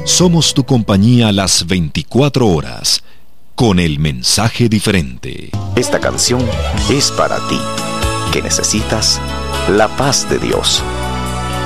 Somos tu compañía las 24 horas, con el mensaje diferente. Esta canción es para ti, que necesitas la paz de Dios.